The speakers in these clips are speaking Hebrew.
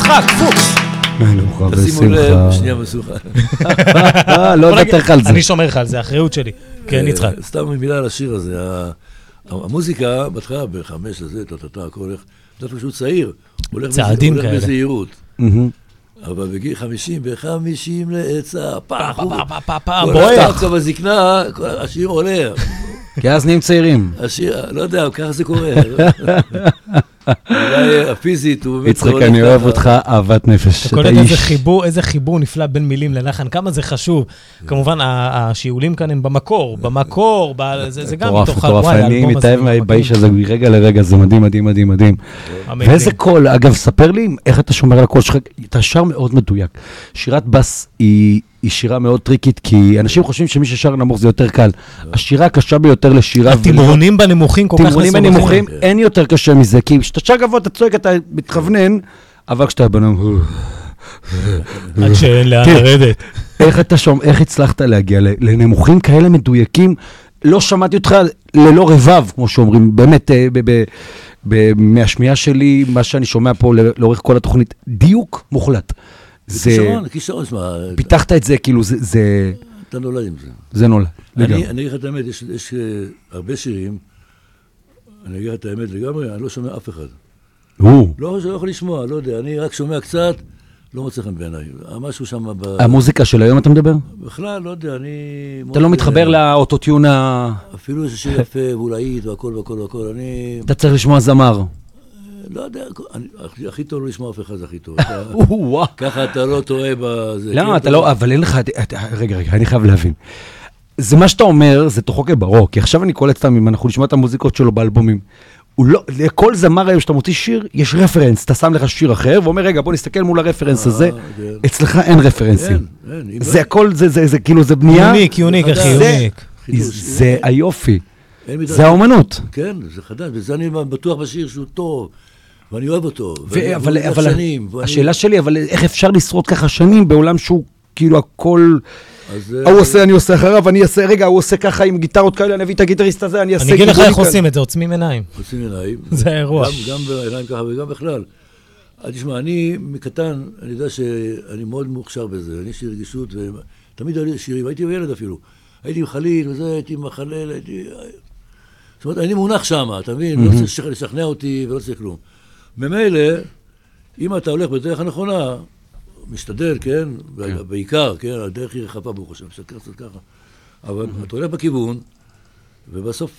משחק, פוקס. מנוחה תשימו לב, ושמחה. שנייה מסוכה. לא נתן לך על זה. אני שומר לך על זה, האחריות שלי. כן, יצחק. סתם מילה על השיר הזה. המוזיקה, בהתחלה בחמש הזה, הכל הולך, אתה פשוט צעיר. צעדים כאלה. הולך בזהירות. אבל בגיל 50, ב-50 לעצה, בואי. כל בזקנה, השיר עולה. כי אז נהיים צעירים. השיר, לא יודע, ככה זה קורה. אולי הפיזית הוא... יצחק, אני אוהב אותך אהבת נפש. אתה קולט איזה חיבור נפלא בין מילים ללחן, כמה זה חשוב. כמובן, השיעולים כאן הם במקור, זה גם מתוך וואי, אני מתאהב באיש הזה מרגע לרגע, זה מדהים, מדהים, מדהים, מדהים. ואיזה קול, אגב, ספר לי איך אתה שומר על הקול שלך, אתה שר מאוד מדויק. שירת בס היא שירה מאוד טריקית, כי אנשים חושבים שמי ששר נמוך זה יותר קל. השירה הקשה ביותר לשירה... התמרונים בנמוכים כל כך מסובכים. תמרונים בנמוכים, אין יותר קשה מזה, כי כשאתה שר גבוה, אתה צועק, אתה מתכוונן, אבל כשאתה בנמוך... עד שאין לאן לרדת. איך הצלחת להגיע לנמוכים כאלה מדויקים? לא שמעתי אותך ללא רבב, כמו שאומרים, באמת, מהשמיעה שלי, מה שאני שומע פה לאורך כל התוכנית, דיוק מוחלט. כישרון, שמע. פיתחת את זה, כאילו, זה... אתה נולד עם זה. זה נולד. אני אגיד לך את האמת, יש הרבה שירים, אני אגיד לך את האמת לגמרי, אני לא שומע אף אחד. לא יכול לשמוע, לא יודע, אני רק שומע קצת, לא מוצא חן בעיניי. משהו שם... המוזיקה של היום אתה מדבר? בכלל, לא יודע, אני... אתה לא מתחבר לאוטוטיון אפילו איזה שיר יפה, ואולאית, והכל, והכל, והכל, אני... אתה צריך לשמוע זמר. לא יודע, הכי טוב לא לשמוע אף אחד, זה הכי טוב. וואו. ככה אתה לא טועה בזה. לא, אתה לא, אבל אין לך... רגע, אני חייב להבין. זה מה שאתה אומר, זה תוכו כברוק, כי עכשיו אני קולט סתם, אם אנחנו נשמע את המוזיקות שלו באלבומים, לכל זמר היום שאתה מוציא שיר, יש רפרנס, אתה שם לך שיר אחר, ואומר, רגע, בוא נסתכל מול הרפרנס הזה, אצלך אין רפרנסים. זה הכל, זה כאילו, זה בנייה... יוניק, אחי, יוניק. זה היופי. זה האומנות. כן, זה חדש, וזה אני בטוח בשיר שהוא טוב, ואני אוהב אותו. אבל השאלה שלי, אבל איך אפשר לשרוד ככה שנים בעולם שהוא כאילו הכל... הוא עושה, אני עושה אחריו, אני אעשה, רגע, הוא עושה ככה עם גיטרות כאלה, אני אביא את הגיטריסט הזה, אני אעשה... אני אגיד לך איך עושים את זה, עוצמים עיניים. עוצמים עיניים. זה האירוע. גם בעיניים ככה וגם בכלל. תשמע, אני מקטן, אני יודע שאני מאוד מוכשר בזה, אני יש לי רגישות, ותמיד היו לי שירים, הייתי ילד אפילו. הייתי עם חליל וזה, הייתי עם מחלל, הייתי... זאת אומרת, אני מונח שם, אתה מבין? לא צריך לשכנע אותי ולא צריך כלום. ממילא, אם אתה הולך בדרך הנכונה, משתדל, כן? בעיקר, כן? הדרך היא רחבה, ברוך השם, שקר קצת ככה. אבל אתה הולך בכיוון, ובסוף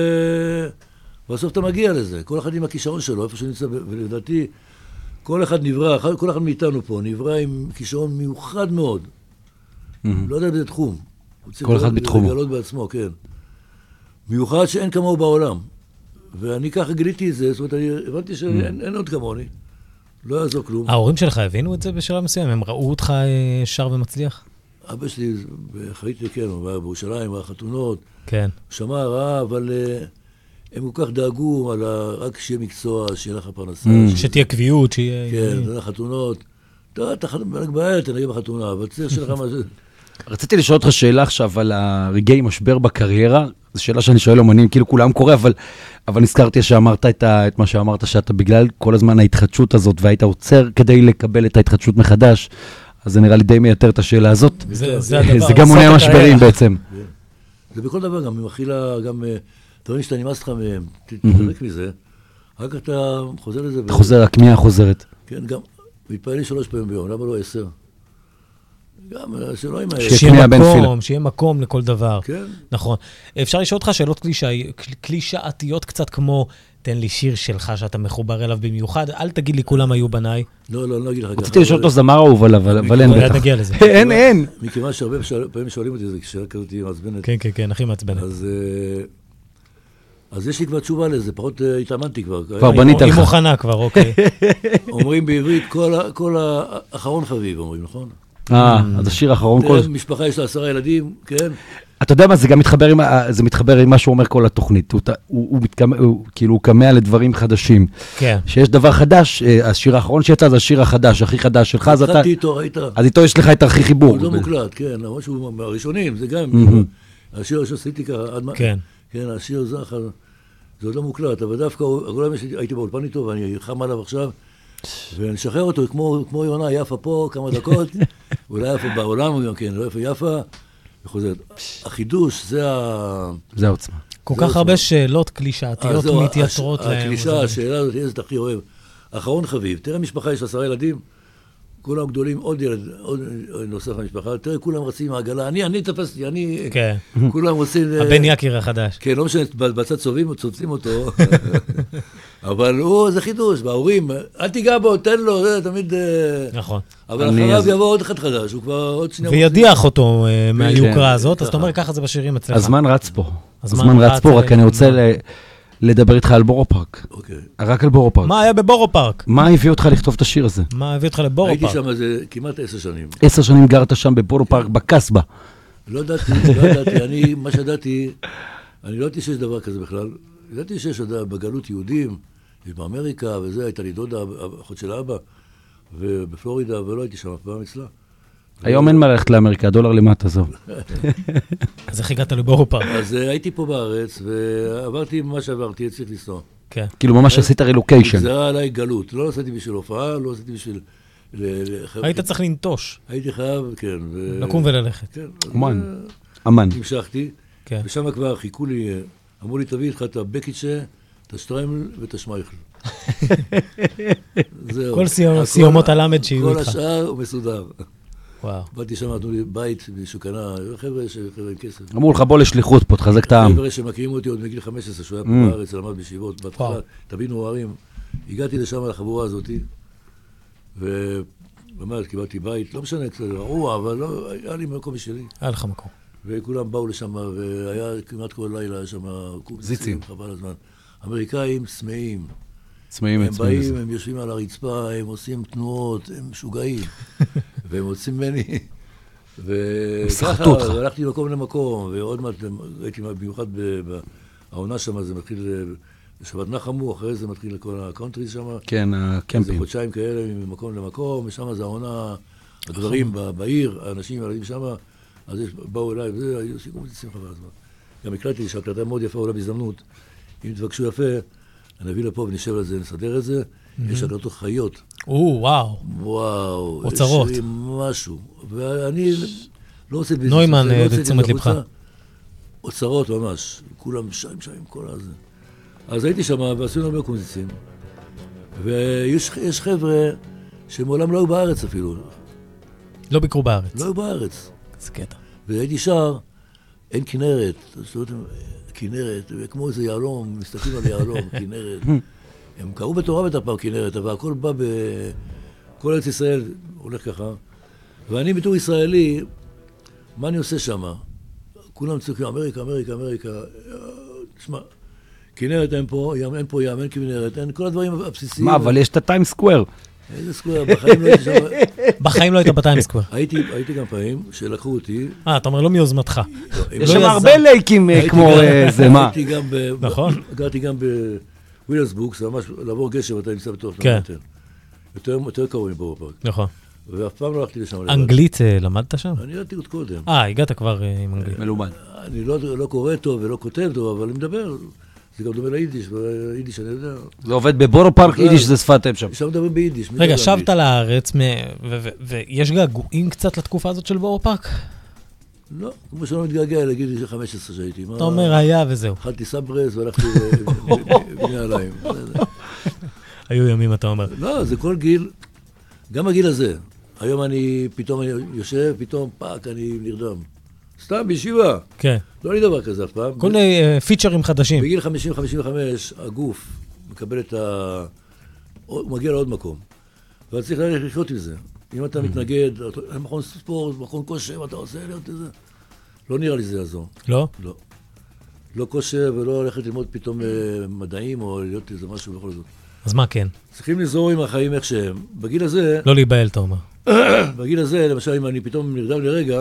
אתה מגיע לזה. כל אחד עם הכישרון שלו, איפה שנמצא, ולדעתי, כל אחד נברא, כל אחד מאיתנו פה, נברא עם כישרון מיוחד מאוד. לא יודע באיזה תחום. כל אחד בתחומו. הוא צריך לגלות בעצמו, כן. מיוחד שאין כמוהו בעולם. ואני ככה גיליתי את זה, זאת אומרת, אני הבנתי שאין עוד כמוני. לא יעזור כלום. ההורים שלך הבינו את זה בשלב מסוים? הם ראו אותך שר ומצליח? אבא שלי, חייתי, כן, הוא היה בירושלים, החתונות. כן. שמע רע, אבל הם כל כך דאגו על רק שיהיה מקצוע, שיהיה לך פרנסה. שתהיה קביעות, שיהיה... כן, זה חתונות. אתה בעיה, תנגע בחתונה, אבל צריך שלך מה זה... רציתי לשאול אותך שאלה עכשיו על הרגעי משבר בקריירה. זו שאלה שאני שואל אומנים, כאילו כולם קורא, אבל נזכרתי שאמרת את מה שאמרת, שאתה בגלל כל הזמן ההתחדשות הזאת, והיית עוצר כדי לקבל את ההתחדשות מחדש, אז זה נראה לי די מייתר את השאלה הזאת. זה גם מונע משברים בעצם. זה בכל דבר, גם עם אכילה, גם דברים שאתה נמאס לך מהם, תתחלק מזה, רק אתה חוזר לזה. אתה חוזר, הכמיהה חוזרת. כן, גם, מתפעל לי 3 פעמים ביום, למה לא 10? גם, שלא עם שיהיה מקום לכל דבר. כן. נכון. אפשר לשאול אותך שאלות קלישאתיות קצת כמו, תן לי שיר שלך שאתה מחובר אליו במיוחד, אל תגיד לי כולם היו בניי. לא אגיד לך ככה. רציתי לשאול אותו זמר אהוב עליו, אבל אין בטח. נגיע לזה. אין. מכיוון שהרבה פעמים שואלים אותי, זה כשאלה כזאת מעצבנת. כן, הכי מעצבנת. אז יש לי כבר תשובה לזה, פחות התאמנתי כבר. כבר בנית לך. היא מוכנה כבר, אוקיי. אומרים בעברית, כל האחרון חביב, אומרים, נכון? אז השיר האחרון משפחה יש לה 10 ילדים, כן? אתה יודע מה, זה מתחבר עם מה שהוא אומר כל התוכנית. הוא כאילו, הוא קמע לדברים חדשים. כן. שיש דבר חדש, השיר האחרון שיצא זה השיר החדש, הכי חדש שלך, אז אתה... התחלתי איתו, ראית? אז איתו יש לך את הכי חיבור. הוא לא מוקלט, כן, למרות שהוא מהראשונים, זה גם... השיר שעשיתי ככה, כן. כן, השיר זכר, זה עוד לא מוקלט, אבל דווקא, הייתי באולפן איתו, ואני חם עליו עכשיו, ונשחרר אותו כמו יונה, יפה פה כמה דקות, אולי יפה בעולם גם כן, לא יפה, וחוזרת. החידוש, זה העוצמה. כל כך הרבה שאלות קלישאתיות מתייתרות להם. הקלישה, השאלה הזאת, איזה הכי אוהב. אחרון חביב, תראה משפחה, יש 10 ילדים, כולם גדולים, עוד ילד, עוד נוסף למשפחה, תראה, כולם רצים מהעגלה, אני תפסתי, כולם רוצים... הבן יקיר החדש. כן, לא משנה, בצד צובעים אותו, אבל זה חידוש, וההורים, אל תיגע בו, תן לו, זה תמיד... נכון. אבל אחריו יבוא עוד אחד חדש, הוא כבר עוד שנייה... וידיח אותו מהיוקרה הזאת, אז אתה אומר, ככה זה בשירים אצלך. הזמן רץ פה. הזמן רץ פה, רק אני רוצה לדבר איתך על בורו פארק. רק על בורו פארק. מה היה בבורו פארק? מה הביא אותך לכתוב את השיר הזה? מה הביא אותך לבורו פארק? הייתי שם איזה כמעט 10 שנים. 10 שנים גרת שם בבורו פארק, בקסבה. לא ידעתי, מה שידעתי, אני לא ידעתי שיש דבר כזה בכלל. ידעתי שיש בגלות יהודים, באמריקה וזה, הייתה לי דודה, אחות של אבא, ובפלורידה, ולא הייתי שם אף פעם אצלה. היום אין מה ללכת לאמריקה, $1 למטה, זו. אז איך הגעת לבורו פארק? אז הייתי פה בארץ, ועברתי מה שעברתי, צריך לנסוע. כן. כאילו ממש עשית רילוקיישן. נגזרה עליי גלות. לא עשיתי בשביל הופעה, לא עשיתי בשביל... היית צריך לנטוש. הייתי חייב, כן. לקום וללכת. כן. אמן. המשכתי, ושם כבר חיכו לי, אמרו לי, תביא איתך את הבקיצ'ה, את השטריימל ואת השמייכל. זהו. כל סיומות הלמד שיהיו איתך. כל השאר הוא מסודר. וואו. באתי שם, נתנו לי בית שהוא קנה, חבר'ה עם כסף. אמרו לך, בוא לשליחות פה, תחזק את העם. חבר'ה שמכירים אותי עוד מגיל 15, שהוא היה פה בארץ, למד בישיבות, בהתחלה, תבינו הורים. הגעתי לשם לחבורה הזאת, ובאמת קיבלתי בית, לא משנה, רעוע, אבל לא, היה לי מקום משלי. היה לך מקום. וכולם באו לשם, והיה כמעט כל לילה שם קורסים, חבל הזמן. אמריקאים צמאים. הם באים, הם יושבים על הרצפה, הם עושים תנועות, הם משוגעים. והם רוצים ממני. וככה, הלכתי ממקום למקום, ועוד מעט הייתי במיוחד העונה שם, זה מתחיל בשבת נחמו, אחרי זה מתחיל לכל הקונטריז שם. כן, הקמפים. זה חודשיים כאלה ממקום למקום, ושם זה העונה, הדברים בעיר, האנשים הילדים שם, אז באו אליי, וזה, היו סיכום מציצים חבל הזמן. גם הקלטתי לי שהקלטה מאוד יפה, אולי בהזדמנות, אם תבקשו יפה, אני אביא לפה ונשב על זה, נסדר את זה, יש הקלטות חיות. וואו. וואו. אוצרות. יש משהו. ואני לא רוצה... נוימן, לתשומת לבך. אוצרות ממש. כולם שם, כל הזה. אז הייתי שם, ועשינו הרבה קומזיצים. ויש חבר'ה שמעולם לא היו בארץ אפילו. לא ביקרו בארץ. לא היו בארץ. זה קטע. והייתי שר, אין כנרת. זאת אומרת, כנרת, וכמו איזה יעלום, מסתכלים על יעלום, כנרת. הם קראו בתורה ואת הפעם כנרת, אבל הכל בא כל ארץ ישראל הולך ככה. ואני בתור ישראלי, מה אני עושה שם? כולם צועקים, אמריקה, אמריקה, אמריקה. תשמע, כנרת אין פה ים, אין כנרת, אין כל הדברים הבסיסיים. מה, אבל יש את הטיים סקוואר. איזה סקוואר? בחיים לא הייתי שם. בחיים לא היית בטיים סקוואר. הייתי גם פעמים שלקחו אותי. אתה אומר לא מיוזמתך. יש שם הרבה לייקים כמו זה, מה? נכון. גרתי גם בווילסבורג, זה ממש לעבור גשר ואתה נמצא בתוך כן. יותר קרוב מבורו פארק. נכון. ואף פעם לא הלכתי לשם. אנגלית למדת שם? אני ידעתי עוד קודם. הגעת כבר עם אנגלית. מלומד. אני לא קורא טוב ולא כותב טוב, אבל אני מדבר. זה גם דומה ליידיש, ויידיש אני יודע. זה עובד בבורו פארק, יידיש זה שפת אם שם. שם מדברים ביידיש. רגע, שבת לארץ, ויש געגועים קצת לתקופה הזאת של בורו פארק? לא, כמו שאני מתגעגע, להגיד לי 15 שהייתי. אתה אומר היה וזהו. אכלתי סברס והלכתי בני עליים. היו ימים, אתה אומר. לא, זה כל גיל, גם הגיל הזה. היום אני פתאום יושב, פתאום פאק, אני נרדם. סתם, בישיבה. כן. לא לי דבר כזה אף פעם. כל מיני פיצ'רים חדשים. בגיל 50-55, הגוף מקבל הוא מגיע לעוד מקום. ואתה צריך לחיות עם זה. אם אתה מתנגד, מכון ספורט, מכון כושר, אתה עושה להיות את זה. לא נראה לי זה יעזור. לא? לא. לא כושר ולא ללכת ללמוד פתאום מדעים או להיות איזה משהו בכל זאת. אז מה כן? צריכים לזור עם החיים איך שהם. בגיל הזה... לא להיבהל, אתה אומר. בגיל הזה, למשל, אם אני פתאום נרדם לרגע,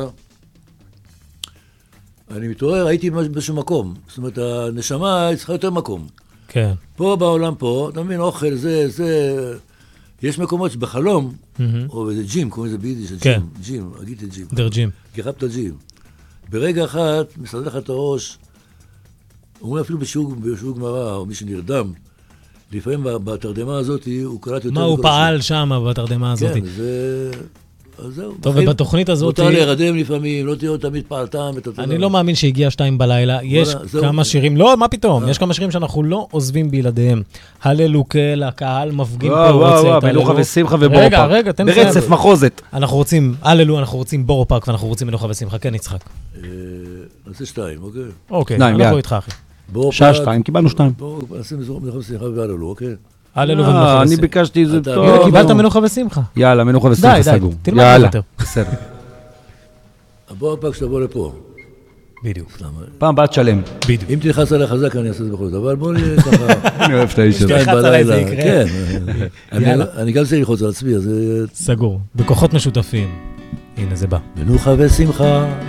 אני מתעורר, הייתי באיזשהו מקום. זאת אומרת, הנשמה צריכה יותר מקום. כן. פה בעולם פה, אתה מבין, אוכל, זה... יש מקומות שבחלום, או איזה ג'ים, קוראים לזה ביידיש, ג'ים, אגיתי ג'ים. דר ג'ים. גחבת ג'ים. ברגע אחד, מסדר לך את הראש, אומרים אפילו בשיעור גמרא, או מי שנרדם, לפעמים בתרדמה הזאת הוא קלט יותר... מה הוא פעל שם בתרדמה הזאת? כן, זה... אז זהו. טוב, ובתוכנית הזאת... מותר להירדם לפעמים, לא תהיה תמיד פעלתם. אני לא מאמין שהגיע 2 בלילה. יש כמה שירים, לא, מה פתאום? יש כמה שירים שאנחנו לא עוזבים בלעדיהם. הללוקל, הקהל מפגין פה, רוצה את הללו. מנוחה ושמחה ובורו פארק. רגע, תן לסיים. ברצף מחוזת. אנחנו רוצים, הללו, אנחנו רוצים בורו פארק, ואנחנו רוצים מנוחה ושמחה. כן, יצחק. נעשה 2, אוקיי? אוקיי, אנחנו איתך, אחי. שעה 2, קיבלנו 2. בואו נעשה מנוחה ושמחה והללו, אוקיי? הללו ומנוחה ושמחה. אני ביקשתי זה טוב. הנה, קיבלת מנוחה ושמחה. יאללה, מנוחה ושמחה סגור. די, תלמד יותר. בסדר. בואו פאק שתבוא לפה. בדיוק. פעם בת שלם. בדיוק. אם תלחץ עליי חזק אני אעשה את זה בכל זאת, אבל בואו נהיה ככה... אני אוהב את האיש הזה. 2 בלילה. כן. יאללה. אני גם צריך ללחוץ על עצמי, אז... סגור. בכוחות משותפים. הנה, זה בא. מנוחה ושמחה.